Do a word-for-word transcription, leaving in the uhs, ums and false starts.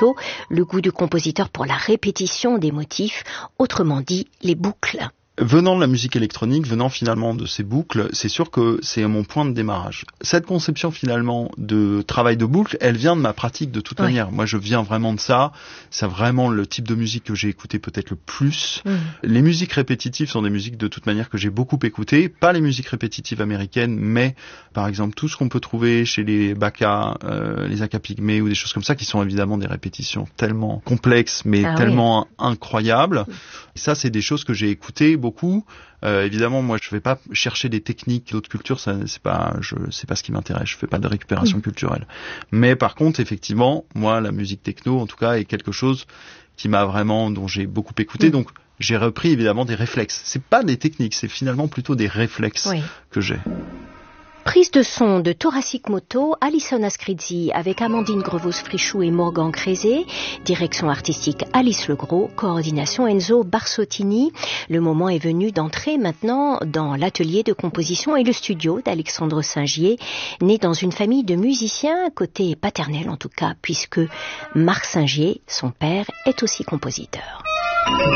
Moto le goût du compositeur pour la répétition des motifs, autrement dit les boucles. Venant de la musique électronique, venant finalement de ces boucles, c'est sûr que c'est mon point de démarrage. Cette conception finalement de travail de boucle, elle vient de ma pratique de toute oui. manière. Moi, je viens vraiment de ça. C'est vraiment le type de musique que j'ai écouté peut-être le plus. Mmh. Les musiques répétitives sont des musiques de toute manière que j'ai beaucoup écoutées. Pas les musiques répétitives américaines, mais par exemple tout ce qu'on peut trouver chez les Baka, euh, les Aka Pygmée ou des choses comme ça, qui sont évidemment des répétitions tellement complexes, mais ah, tellement oui. incroyables. Et ça, c'est des choses que j'ai écoutées beaucoup. Euh, évidemment, moi, je vais pas chercher des techniques d'autres cultures. Ça, c'est pas, je, c'est pas ce qui m'intéresse. Je fais pas de récupération mmh. culturelle. Mais par contre, effectivement, moi, la musique techno, en tout cas, est quelque chose qui m'a vraiment, dont j'ai beaucoup écouté. Mmh. Donc, j'ai repris évidemment des réflexes. C'est pas des techniques, c'est finalement plutôt des réflexes oui. que j'ai. Prise de son de Thoracic Moto, Alison Ascrizzi avec Amandine Grevos-Frichou et Morgan Crézé, direction artistique Alice Legros, coordination Enzo Barsottini. Le moment est venu d'entrer maintenant dans l'atelier de composition et le studio d'Alexandre Singier, né dans une famille de musiciens, côté paternel en tout cas, puisque Marc Singier, son père, est aussi compositeur.